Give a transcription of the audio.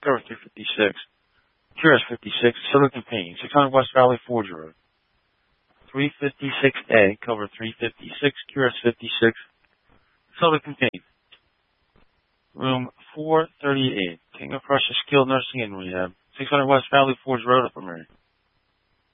cover 356. QRS 56, Silicon Pain, 600 West Valley Forge Road. 356A, cover 356, QRS 56, Silicon Pain. Room 438, King of Prussia Skilled Nursing and Rehab, 600 West Valley Forge Road, Upper Merion.